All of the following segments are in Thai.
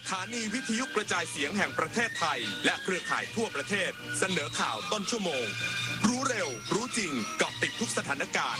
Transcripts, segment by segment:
ถานีวิทยุกระจายเสียงแห่งประเทศไทยและเครือข่ายทั่วประเทศเสนอข่าวต้นชั่วโมงรู้เร็วรู้จริงเกาะติดทุกสถานการณ์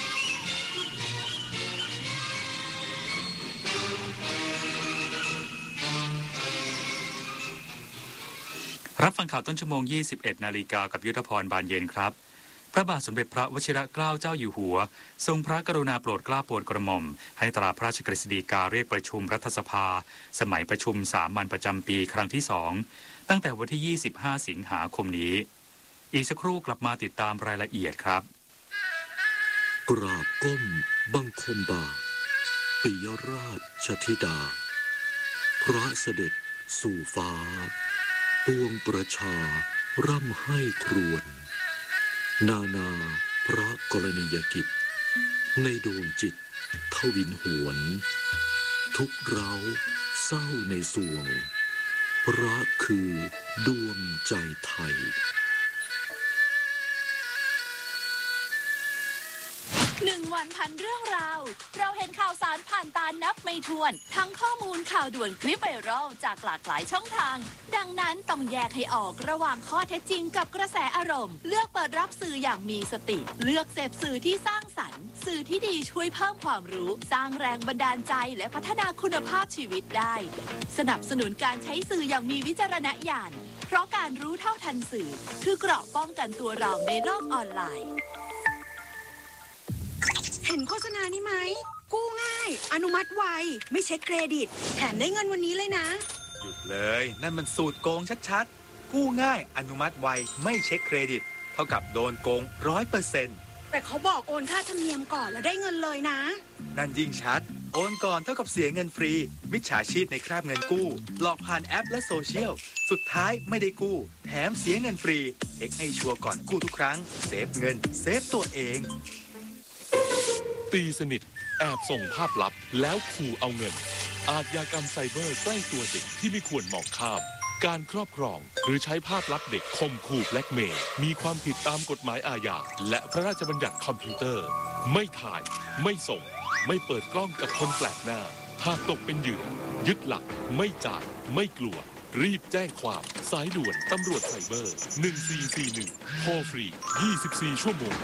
รับฟังข่าวต้นชั่วโมง 21 นาฬิกากับยุทธพรบานเย็นครับพระบาทสมเด็จพระวชิรเกล้าเจ้าอยู่หัวทรงพระกรุณาโปรดเกล้าโปรดกระหม่อมให้ตราพระราชกฤษฎีกาเรียกประชุมรัฐสภาสมัยประชุมสามัญประจำปีครั้งที่2ตั้งแต่วันที่ 25 สิงหาคมนี้อีกสักครู่กลับมาติดตามรายละเอียดครับกราบก้มบังคมบาทปิยราชธิดาพระเสด็จสู่ฟ้าปวงประชาร่ำให้ครวญนานาพระกรณียกิจในดวงจิตทวินหวนทุกเราเศร้าในสวงพระคือดวงใจไทย 1 วันพันเรื่องราวเราเห็นข่าวสารผ่านตานับไม่ถ้วนทั้งข้อมูลข่าวด่วนคลิปไวรัลจากหลากหลายช่องทางดังนั้นต้องแยกให้ออกระหว่างข้อเท็จจริงกับกระแสอารมณ์เลือกเปิดรับสื่ออย่างมีสติเลือกเสพสื่อที่สร้างสรรค์สื่อที่ดีช่วยเพิ่มความรู้สร้างแรงบันดาลใจและพัฒนาคุณภาพชีวิตได้สนับสนุนการใช้สื่ออย่างมีวิจารณญาณเพราะการรู้เท่าทันสื่อคือเกราะป้องกันตัวเราในโลกออนไลน์เห็นโฆษณานี้ไหมกู้ง่ายอนุมัติไวไม่เช็คเครดิตแถมได้เงินวันนี้เลยนะหยุดเลยนั่นมันสูตรโกงชัดๆกู้ง่ายอนุมัติไวไม่เช็คเครดิตเท่ากับโดนโกง 100% แต่เขาบอกโอนค่าธรรมเนียมก่อนแล้วได้เงินเลยนะนั่นยิ่งชัดโอนก่อนเท่ากับเสียเงินฟรีมิจฉาชีพในคราบเงินกู้หลอกผ่านแอปและโซเชียลสุดท้ายไม่ได้กู้แถมเสียเงินฟรีเช็คให้ชัวร์ก่อนกู้ทุกครั้งเซฟเงินเซฟตัวเองตีสนิทแอบส่งภาพลับแล้วขู่เอาเงินอาชญากรรมไซเบอร์ใกล้ตัวเด็กที่ไม่ควรมองข้ามการครอบครองหรือใช้ภาพลับเด็กข่มขู่แบล็กเมย์มีความผิดตามกฎหมายอาญาและพระราชบัญญัติคอมพิวเตอร์ไม่ถ่ายไม่ส่งไม่เปิดกล้องกับคนแปลกหน้าหากตกเป็นเหยื่อยึดหลักไม่จ่ายไม่กลัวรีบแจ้งความสายด่วนตำรวจไซเบอร์1441โทรฟรี24ชั่วโมง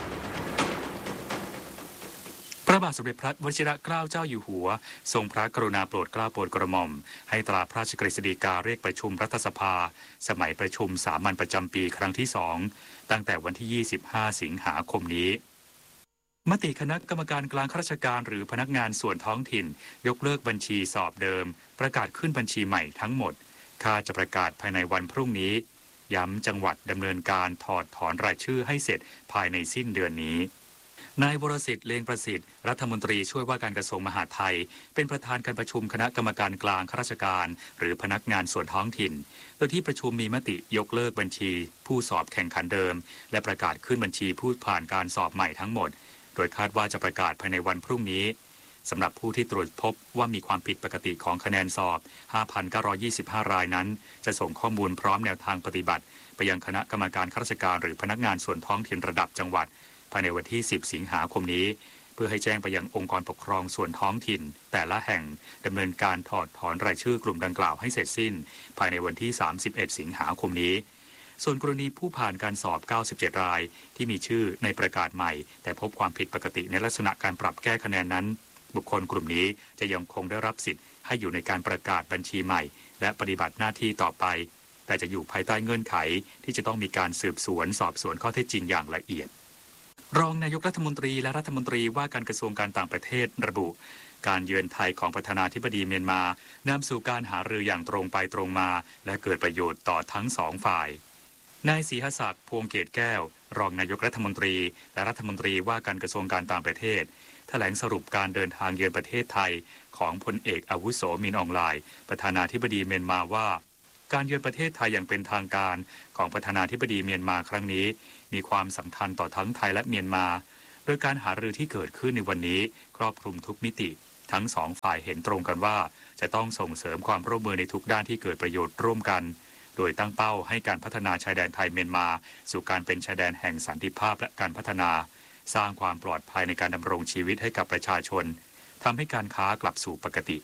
พระบาทสมเด็จพระวชิรเกล้าเจ้าอยู่หัวทรงพระกรุณาโปรดเกล้าโปรดกระหม่อมให้ตราพระราชกฤษฎีกาเรียกประชุมรัฐสภาสมัยประชุมสามัญประจำปีครั้งที่2ตั้งแต่วันที่ 25 สิงหาคมนี้มติคณะกรรมการกลางข้าราชการหรือพนักงานส่วนท้องถิ่นยกเลิกบัญชีสอบเดิมประกาศขึ้นบัญชีใหม่ทั้งหมดคาดจะประกาศภายในวันพรุ่งนี้ย้ำจังหวัดดำเนินการถอดถอนรายชื่อให้เสร็จภายในสิ้นเดือนนี้นายวรสิทธิ์ เลงประสิทธิ์รัฐมนตรีช่วยว่าการกระทรวงมหาดไทยเป็นประธานการประชุมคณะกรรมการกลางข้าราชการหรือพนักงานส่วนท้องถิ่นโดยที่ประชุมมีมติยกเลิกบัญชีผู้สอบแข่งขันเดิมและประกาศขึ้นบัญชีผู้ผ่านการสอบใหม่ทั้งหมดโดยคาดว่าจะประกาศภายในวันพรุ่งนี้สำหรับผู้ที่ตรวจพบว่ามีความผิดปกติของคะแนนสอบ 5,925 รายนั้นจะส่งข้อมูลพร้อมแนวทางปฏิบัติไปยังคณะกรรมการข้าราชการหรือพนักงานส่วนท้องถิ่นระดับจังหวัดภายในวันที่ 10 สิงหาคมนี้เพื่อให้แจ้งไปยังองค์กรปกครองส่วนท้องถิ่นแต่ละแห่งดำเนินการถอดถอนรายชื่อกลุ่มดังกล่าวให้เสร็จสิ้นภายในวันที่ 31 สิงหาคมนี้ส่วนกรณีผู้ผ่านการสอบ 97 รายที่มีชื่อในประกาศใหม่แต่พบความผิดปกติในลักษณะการปรับแก้คะแนนนั้นบุคคลกลุ่มนี้จะยังคงได้รับสิทธิ์ให้อยู่ในการประกาศบัญชีใหม่และปฏิบัติหน้าที่ต่อไปแต่จะอยู่ภายใต้เงื่อนไขที่จะต้องมีการสืบสวนสอบสวนข้อเท็จจริงอย่างละเอียดรองนายกรัฐมนตรีและรัฐมนตรีว่าการกระทรวงการต่างประเทศระบุการเยือนไทยของประธานาธิบดีเมียนมานำสู่การหารืออย่างตรงไปตรงมาและเกิดประโยชน์ต่อทั้งสองฝ่ายนายศรีหศักดิ์พวงเกตแก้วรองนายกรัฐมนตรีและรัฐมนตรีว่าการกระทรวงการต่างประเทศแถลงสรุปการเดินทางเยือนประเทศไทยของพลเอกอาวุโสมินอองไลน์ประธานาธิบดีเมียนมาว่าการเยือนประเทศไทยอย่างเป็นทางการของประธานาธิบดีเมียนมาครั้งนี้มีความสำคัญต่อทั้งไทยและเมียนมาโดยการหารือที่เกิดขึ้นในวันนี้ครอบคลุมทุกมิติทั้งสองฝ่ายเห็นตรงกันว่าจะต้องส่งเสริมความร่วมมือในทุกด้านที่เกิดประโยชน์ร่วมกันโดยตั้งเป้าให้การพัฒนาชายแดนไทยเมียนมาสู่การเป็นชายแดนแห่งสันติภาพและการพัฒนาสร้างความปลอดภัยในการดำรงชีวิตให้กับประชาชนทำให้การค้ากลับสู่ปกติ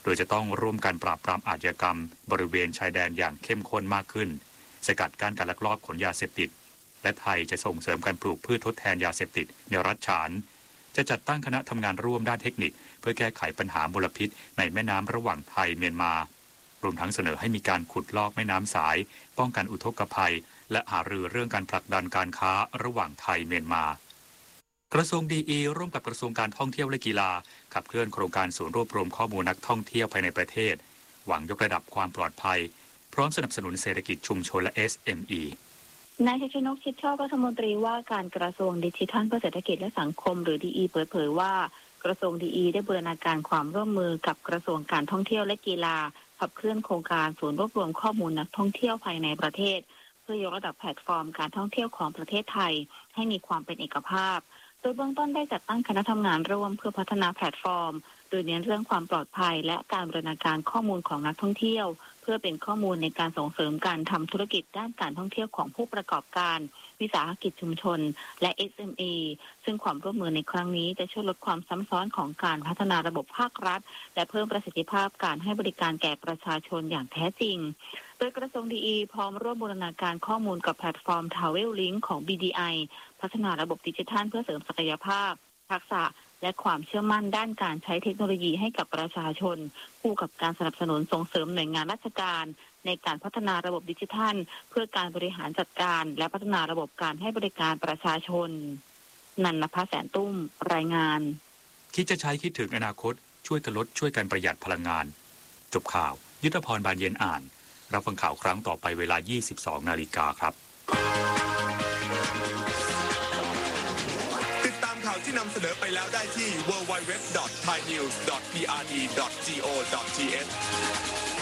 โดยจะต้องร่วมกันปราบปรามอาชญากรรมบริเวณชายแดนอย่างเข้มข้นมากขึ้นสกัดกั้นการลักลอบขนยาเสพติดและไทยจะส่งเสริมการปลูกพืชทดแทนยาเสพติดในรัฐฉานจะจัดตั้งคณะทำงานร่วมด้านเทคนิคเพื่อแก้ไขปัญหามลพิษในแม่น้ำระหว่างไทยเมียนมารวมทั้งเสนอให้มีการขุดลอกแม่น้ำสายป้องกันอุทกภัยและหารือเรื่องการผลักดันการค้าระหว่างไทยเมียนมากระทรวงดีร่วมกับกระทรวงการท่องเที่ยวและกีฬาขับเคลื่อนโครงการศูนย์รวบรวมข้อมูลนักท่องเที่ยวภายในประเทศหวังยกระดับความปลอดภัยพร้อมสนับสนุนเศรษฐกิจชุมชนและ SME นายชัยชนกชิดชอบรัฐมนตรีว่าการกระทรวงดิจิทัลเพื่อเศรษฐกิจและสังคมหรือดีเปิดเผยว่ากระทรวงดีได้บูรณาการความร่วมมือกับกระทรวงการท่องเที่ยวและกีฬาขับเคลื่อนโครงการศูนย์รวบรวมข้อมูลนักท่องเที่ยวภายในประเทศเพื่อยกระดับแพลตฟอร์มการท่องเที่ยวของประเทศไทยให้มีความเป็นเอกภาพโดยเบื้องต้นได้จัดตั้งคณะทำงานร่วมเพื่อพัฒนาแพลตฟอร์มโดยเน้นเรื่องความปลอดภัยและการบูรณาการข้อมูลของนักท่องเที่ยวเพื่อเป็นข้อมูลในการส่งเสริมการทำธุรกิจด้านการท่องเที่ยวของผู้ประกอบการวิสาหกิจชุมชนและ SME ซึ่งความร่วมมือในครั้งนี้จะช่วยลดความซ้ำซ้อนของการพัฒนาระบบภาครัฐและเพิ่มประสิทธิภาพการให้บริการแก่ประชาชนอย่างแท้จริงโดยกระทรวงดีพร้อมร่วมบูรณาการข้อมูลกับแพลตฟอร์ม Travel Link ของ BDI พัฒนาระบบดิจิทัลเพื่อเสริมศักยภาพทักษะและความเชื่อมั่นด้านการใช้เทคโนโลยีให้กับประชาชนคู่กับการสนับสนุนส่งเสริมหน่วยงานราชการในการพัฒนาระบบดิจิทัลเพื่อการบริหารจัดการและพัฒนาระบบการให้บริการประชาชนนันนภาแสนตุ้มรายงานคิดจะใช้คิดถึงอนาคตช่วยกันลดช่วยกันประหยัดพลังงานจบข่าวยุทธพรบานเย็นอ่านรับฟังข่าวครั้งต่อไปเวลา 22:00 น.ครับข่าวที่นำเสนอไปแล้วได้ที่ www.thainews.prd.go.th